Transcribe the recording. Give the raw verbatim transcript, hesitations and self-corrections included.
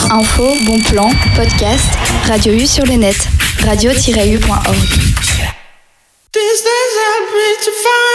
Info, bon plan, podcast, Radio U sur le net, radio tiret u point org.